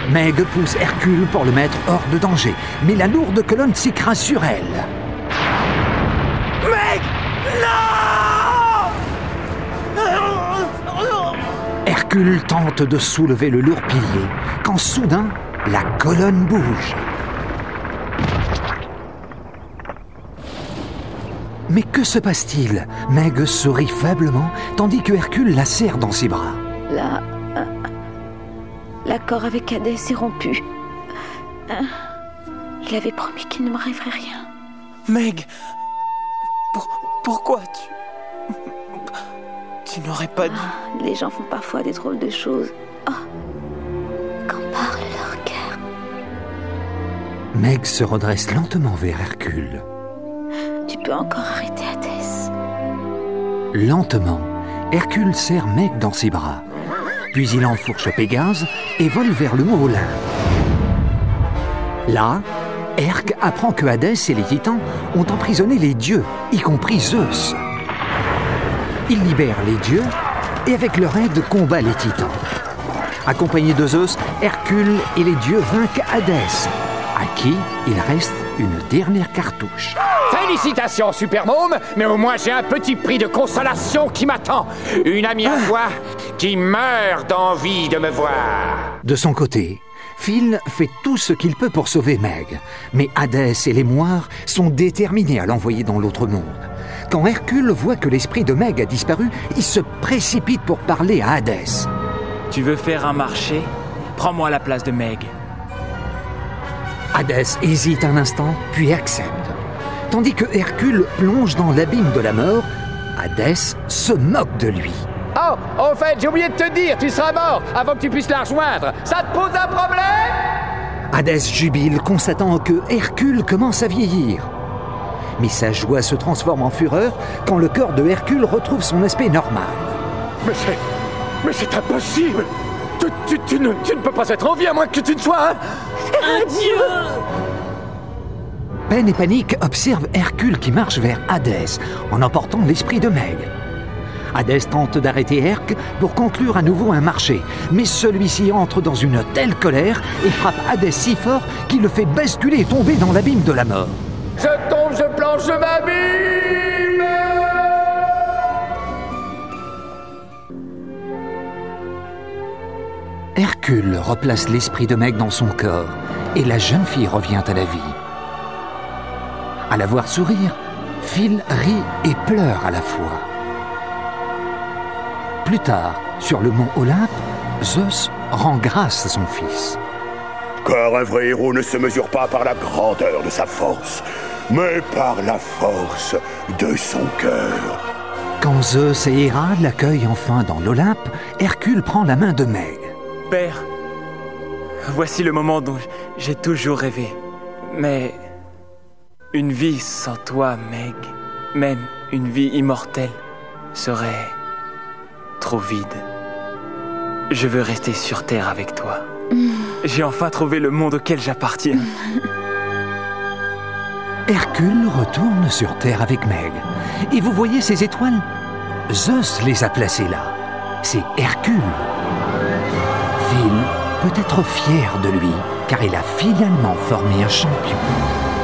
Meg pousse Hercule pour le mettre hors de danger, mais la lourde colonne s'écrase sur elle. Meg! Non! Hercule tente de soulever le lourd pilier, quand soudain, la colonne bouge. Mais que se passe-t-il? Meg sourit faiblement, tandis que Hercule la serre dans ses bras. L'accord avec Hadès est rompu. Il avait promis qu'il ne m'arriverait rien. Meg, pourquoi tu n'aurais pas dû... Les gens font parfois des drôles de choses. Qu'en parle leur cœur. Meg se redresse lentement vers Hercule. Tu peux encore arrêter Hadès. Lentement, Hercule serre Meg dans ses bras. Puis il enfourche Pégase et vole vers le mont Olympe. Là, Herc apprend que Hadès et les Titans ont emprisonné les dieux, y compris Zeus. Il libère les dieux et avec leur aide combat les Titans. Accompagné de Zeus, Hercule et les dieux vainquent Hadès, à qui il reste une dernière cartouche. Félicitations, Supermôme, mais au moins j'ai un petit prix de consolation qui m'attend. Une amie à toi qui meurt d'envie de me voir. De son côté, Phil fait tout ce qu'il peut pour sauver Meg, mais Hadès et les Moires sont déterminés à l'envoyer dans l'autre monde. Quand Hercule voit que l'esprit de Meg a disparu, il se précipite pour parler à Hadès. Tu veux faire un marché? Prends-moi la place de Meg. Hadès hésite un instant, puis accepte. Tandis que Hercule plonge dans l'abîme de la mort, Hadès se moque de lui. Oh, au fait, j'ai oublié de te dire, tu seras mort avant que tu puisses la rejoindre. Ça te pose un problème? Hadès jubile, constatant que Hercule commence à vieillir. Mais sa joie se transforme en fureur quand le corps de Hercule retrouve son aspect normal. Mais c'est impossible! Tu ne peux pas être en vie à moins que tu ne sois un dieu! Peine et Panique observent Hercule qui marche vers Hadès en emportant l'esprit de Meg. Hadès tente d'arrêter Herc pour conclure à nouveau un marché, mais celui-ci entre dans une telle colère et frappe Hadès si fort qu'il le fait basculer et tomber dans l'abîme de la mort. Je tombe, je planche, je m'abîme! Hercule replace l'esprit de Meg dans son corps et la jeune fille revient à la vie. À la voir sourire, Phil rit et pleure à la fois. Plus tard, sur le mont Olympe, Zeus rend grâce à son fils. Car un vrai héros ne se mesure pas par la grandeur de sa force, mais par la force de son cœur. Quand Zeus et Héra l'accueillent enfin dans l'Olympe, Hercule prend la main de Meg. Père, voici le moment dont j'ai toujours rêvé. Mais une vie sans toi, Meg, même une vie immortelle, serait trop vide. Je veux rester sur Terre avec toi. J'ai enfin trouvé le monde auquel j'appartiens. Hercule retourne sur Terre avec Meg. Et vous voyez ces étoiles? Zeus les a placées là. C'est Hercule. Phil peut être fier de lui, car il a finalement formé un champion.